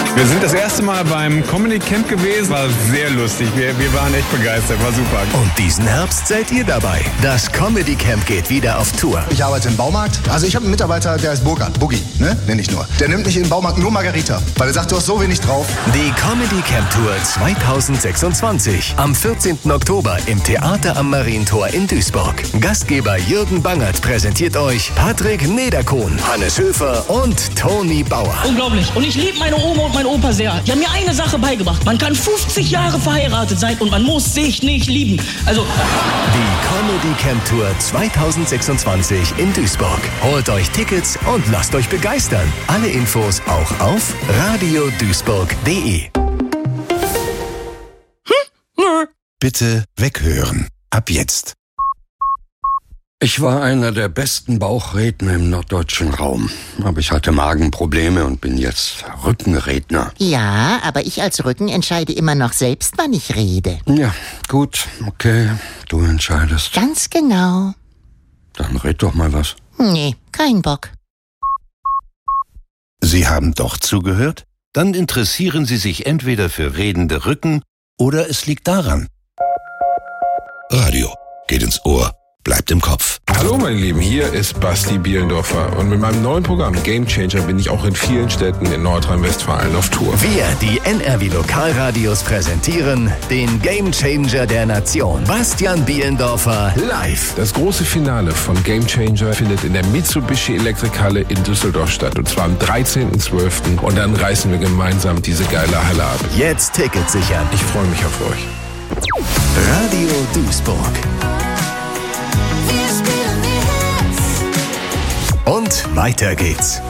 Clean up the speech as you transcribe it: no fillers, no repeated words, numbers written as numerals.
Wir sind das erste Mal beim Comedy Camp gewesen. War sehr lustig. Wir waren echt begeistert. War super. Und diesen Herbst seid ihr dabei. Das Comedy Camp geht wieder auf Tour. Ich arbeite im Baumarkt. Also ich habe einen Mitarbeiter, der heißt Burkhard. Boogie, ne? Nenn ich nur. Der nimmt mich in den Baumarkt nur Margarita. Weil er sagt, du hast so wenig drauf. Die Comedy Camp Tour 2026. Am 14. Oktober im Theater am Marientor in Duisburg. Gastgeber Jürgen Bangert präsentiert euch Patrick Nederkohn, Hannes Höfer und Toni Bauer. Unglaublich. Und ich liebe meine Oma und meinen Opa sehr. Die haben mir eine Sache beigebracht. Man kann 50 Jahre verheiratet sein und man muss sich nicht lieben. Also... Die Comedy Camp Tour 2026 in Duisburg. Holt euch Tickets und lasst euch begeistern. Alle Infos auch auf radioduisburg.de. Bitte weghören. Ab jetzt. Ich war einer der besten Bauchredner im norddeutschen Raum. Aber ich hatte Magenprobleme und bin jetzt Rückenredner. Ja, aber ich als Rücken entscheide immer noch selbst, wann ich rede. Ja, gut, okay, du entscheidest. Ganz genau. Dann red doch mal was. Nee, kein Bock. Sie haben doch zugehört? Dann interessieren Sie sich entweder für redende Rücken oder es liegt daran. Radio geht ins Ohr, bleibt im Kopf. Hallo meine Lieben, hier ist Basti Bielendorfer. Und mit meinem neuen Programm Game Changer bin ich auch in vielen Städten in Nordrhein-Westfalen auf Tour. Wir, die NRW Lokalradios, präsentieren den Game Changer der Nation. Bastian Bielendorfer live. Das große Finale von Game Changer findet in der Mitsubishi Elektrikhalle in Düsseldorf statt. Und zwar am 13.12. Und dann reißen wir gemeinsam diese geile Halle ab. Jetzt Tickets sichern. Ich freue mich auf euch. Radio Duisburg. Und weiter geht's.